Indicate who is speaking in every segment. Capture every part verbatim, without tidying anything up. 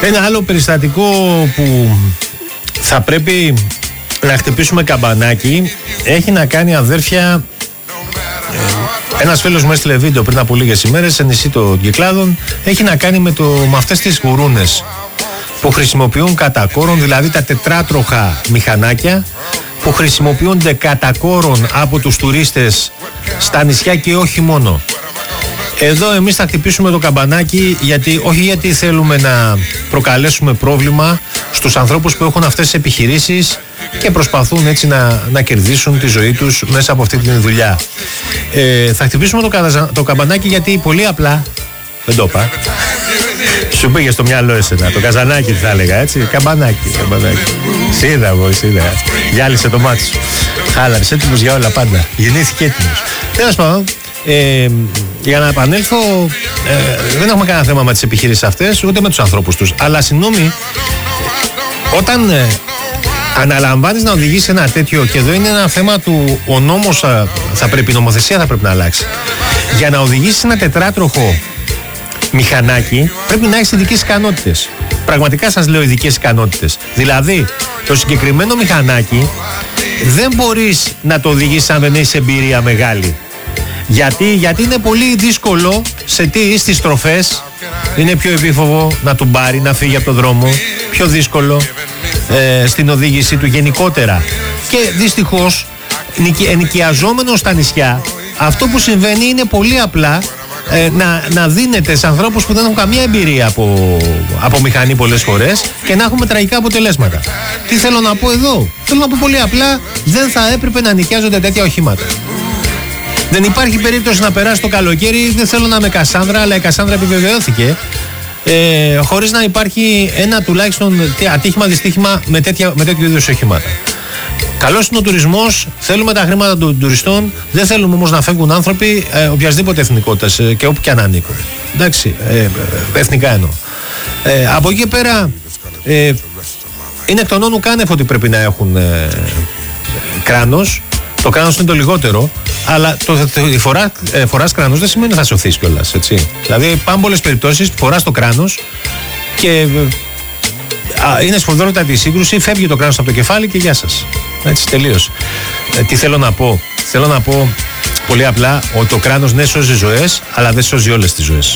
Speaker 1: Ένα άλλο περιστατικό που θα πρέπει να χτυπήσουμε καμπανάκι έχει να κάνει, αδέρφια, ε, ένας φίλος μου έστειλε βίντεο πριν από λίγες ημέρες σε νησί των Κυκλάδων, έχει να κάνει με, το, με αυτές τις γουρούνες που χρησιμοποιούν κατά κόρον, δηλαδή τα τετράτροχα μηχανάκια που χρησιμοποιούνται κατά κόρον από τους τουρίστες στα νησιά και όχι μόνο. Εδώ εμείς θα χτυπήσουμε το καμπανάκι, γιατί, όχι γιατί θέλουμε να προκαλέσουμε πρόβλημα στους ανθρώπους που έχουν αυτές τις επιχειρήσεις και προσπαθούν έτσι να, να κερδίσουν τη ζωή τους μέσα από αυτή τη δουλειά. Ε, θα χτυπήσουμε το, καζα, το καμπανάκι γιατί πολύ απλά, δεν το είπα, σου πήγε στο μυαλό εσένα, το καζανάκι θα έλεγα, έτσι, καμπανάκι, καμπανάκι. Σίδα εγώ, σίδα, γυάλισε το μάτι σου, χάλαρες, έτοιμος για όλα πάντα, γεννήθηκε έτοιμος. Τέλος πάντων, Ε, για να επανέλθω, ε, δεν έχουμε κανένα θέμα με τις επιχειρήσεις αυτές, ούτε με τους ανθρώπους τους. Αλλά συγγνώμη, όταν ε, αναλαμβάνεις να οδηγήσεις ένα τέτοιο, και εδώ είναι ένα θέμα του ο νόμος θα, θα πρέπει, η νομοθεσία θα πρέπει να αλλάξει. Για να οδηγήσεις ένα τετράτροχο μηχανάκι πρέπει να έχεις ειδικές ικανότητες. Πραγματικά σας λέω ειδικές ικανότητες. Δηλαδή, το συγκεκριμένο μηχανάκι δεν μπορείς να το οδηγήσεις αν δεν έχεις εμπειρία μεγάλη. Γιατί, γιατί είναι πολύ δύσκολο σε τι, στις στροφές, είναι πιο επίφοβο να του πάρει, να φύγει από το δρόμο, πιο δύσκολο ε, στην οδήγησή του γενικότερα. Και δυστυχώς, ενοικιαζόμενος στα νησιά, αυτό που συμβαίνει είναι πολύ απλά ε, να, να δίνεται σε ανθρώπους που δεν έχουν καμία εμπειρία από, από μηχανή πολλές φορές και να έχουμε τραγικά αποτελέσματα. Τι θέλω να πω εδώ? Θέλω να πω πολύ απλά, δεν θα έπρεπε να νοικιάζονται τέτοια οχήματα. Δεν υπάρχει περίπτωση να περάσει το καλοκαίρι, δεν θέλω να είμαι Κασάνδρα, αλλά η Κασάνδρα επιβεβαιώθηκε, ε, χωρίς να υπάρχει ένα τουλάχιστον ατύχημα, δυστύχημα με, τέτοια, με τέτοιου είδους οχήματα. Καλός είναι ο τουρισμός, θέλουμε τα χρήματα των τουριστών, δεν θέλουμε όμως να φεύγουν άνθρωποι ε, οποιασδήποτε εθνικότητας ε, και όπου και αν ανήκουν. Εντάξει, ε, εθνικά εννοώ. Ε, από εκεί και πέρα, ε, είναι εκ των όνου κάνευ ότι πρέπει να έχουν ε, κράνος. Το κράνος είναι το λιγότερο, αλλά το, το, η φορά, ε, φοράς κράνος δεν σημαίνει θα σωθείς κιόλας, έτσι. Δηλαδή, πάμπολες περιπτώσεις που φοράς το κράνος και α, είναι σφοδρότατη η σύγκρουση, φεύγει το κράνος από το κεφάλι και γεια σας. Έτσι, τελείως. Ε, τι θέλω να πω? Θέλω να πω πολύ απλά ότι το κράνος ναι σώζει ζωές, αλλά δεν σώζει όλες τις ζωές.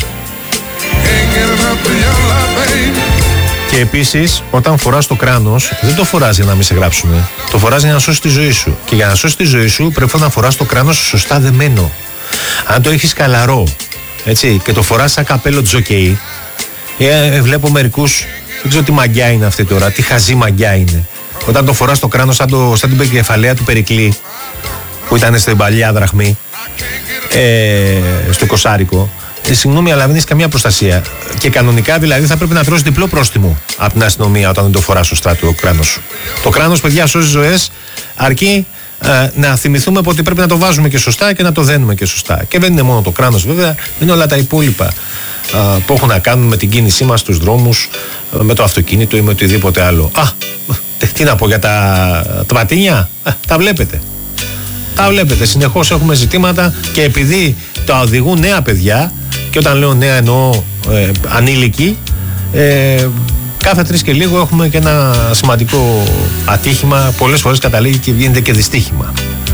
Speaker 1: Και επίσης, όταν φοράς το κράνος, δεν το φοράς για να μην σε γράψουν. Το φοράς για να σώσεις τη ζωή σου. Και για να σώσεις τη ζωή σου, πρέπει να φοράς το κράνος σωστά δεμένο. Αν το έχεις καλαρό, έτσι, και το φοράς σαν καπέλο τζοκέι, ε, ε, βλέπω μερικούς, δεν ξέρω τι μαγκιά είναι αυτή τώρα, τι χαζή μαγκιά είναι. Όταν το φοράς το κράνος σαν, το, σαν την κεφαλαία του Περικλή, που ήταν στην παλιά δραχμή, ε, στο εικοσάρικο. Ε, συγγνώμη, αλλά δεν έχεις καμία προστασία. Και κανονικά δηλαδή θα πρέπει να τρως διπλό πρόστιμο από την αστυνομία όταν δεν το φοράς σωστά το κράνος σου. Το κράνος, παιδιά, σώζει ζωές, αρκεί ε, να θυμηθούμε ότι πρέπει να το βάζουμε και σωστά και να το δένουμε και σωστά. Και δεν είναι μόνο το κράνος, βέβαια, είναι όλα τα υπόλοιπα ε, που έχουν να κάνουν με την κίνησή μας στους δρόμους, ε, με το αυτοκίνητο ή με οτιδήποτε άλλο. Α, τι να πω για τα, τα πατίνια, ε, τα βλέπετε. Τα βλέπετε, συνεχώς έχουμε ζητήματα και επειδή τα οδηγούν νέα παιδιά, και όταν λέω νέα εννοώ ε, ανήλικοι, ε, κάθε τρεις και λίγο έχουμε και ένα σημαντικό ατύχημα, πολλές φορές καταλήγει και γίνεται και δυστύχημα.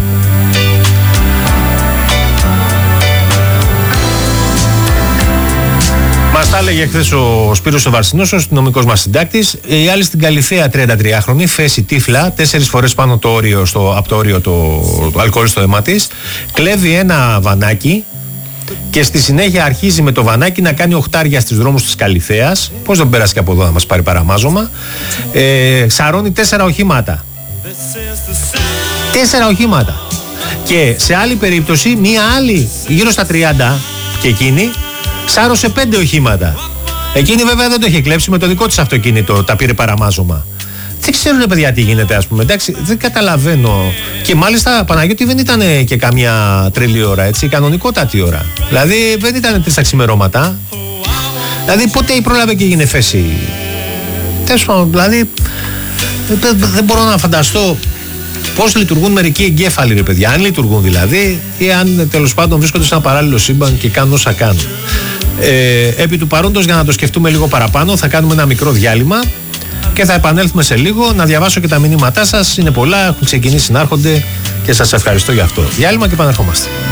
Speaker 1: Μας τα έλεγε χθες ο Σπύρος ο Βαρσινός, ο αστυνομικός μας συντάκτης. Η άλλη στην Καλυθέα, τριαντατριάχρονη, φέση τύφλα, τέσσερις φορές πάνω το όριο, στο, από το όριο το, το αλκοόλ στο αίμα της, κλέβει ένα βανάκι και στη συνέχεια αρχίζει με το βανάκι να κάνει οχτάρια στους δρόμους της Καλυθέας. Πώς δεν πέρασε και από εδώ να μας πάρει παραμάζωμα. Ε, σαρώνει τέσσερα οχήματα. Τέσσερα οχήματα. Και σε άλλη περίπτωση, μία άλλη γύρω στα τριάντα και εκείνη σάρωσε πέντε οχήματα. Εκείνη βέβαια δεν το είχε κλέψει, με το δικό της αυτοκίνητο τα πήρε παραμάζωμα. Δεν ξέρουν, παιδιά, τι γίνεται, ας πούμε. Εντάξει, δεν καταλαβαίνω. Και μάλιστα, Παναγιώτη, δεν ήταν και καμιά τρελή ώρα, έτσι. Κανονικότατη ώρα. Δηλαδή, δεν ήταν τρεις τα ξημερώματα. Δηλαδή, πότε πρόλαβε και έγινε φέση. Τέλος πάντων, δηλαδή, δεν, δεν μπορώ να φανταστώ πώς λειτουργούν μερικοί εγκέφαλοι, ρε παιδιά. Αν λειτουργούν δηλαδή, ή αν τέλος πάντων βρίσκονται σε ένα παράλληλο σύμπαν και κάνουν όσα κάνουν. Ε, επί του παρόντος, για να το σκεφτούμε λίγο παραπάνω, θα κάνουμε ένα μικρό διάλειμμα και θα επανέλθουμε σε λίγο. Να διαβάσω και τα μηνύματά σας. Είναι πολλά, έχουν ξεκινήσει να έρχονται και σας ευχαριστώ για αυτό. Διάλειμμα και επανερχόμαστε.